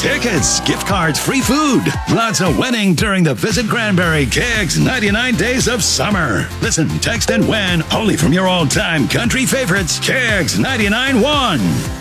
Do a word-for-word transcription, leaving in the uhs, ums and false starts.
Tickets, gift cards, free food. Lots of winning during the Visit Granbury K X ninety-nine Days of Summer. Listen, text, and win only from your all-time country favorites, K X ninety-nine one.